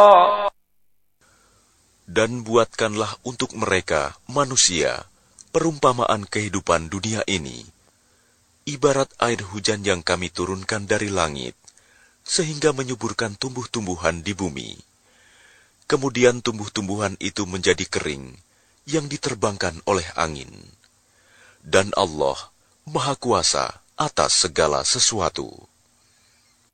Dan buatkanlah untuk mereka, manusia, perumpamaan kehidupan dunia ini, ibarat air hujan yang kami turunkan dari langit, sehingga menyuburkan tumbuh-tumbuhan di bumi. Kemudian tumbuh-tumbuhan itu menjadi kering, yang diterbangkan oleh angin. Dan Allah Maha Kuasa atas segala sesuatu.